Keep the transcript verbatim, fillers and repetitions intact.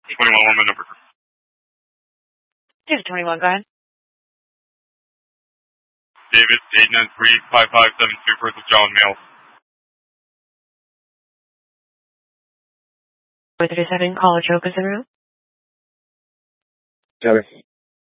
twenty-one, one minute number. David twenty-one, go ahead. David, eight nine three, five five seven two, First of John, male. four thirty-seven, caller Joe Casaru. Joey.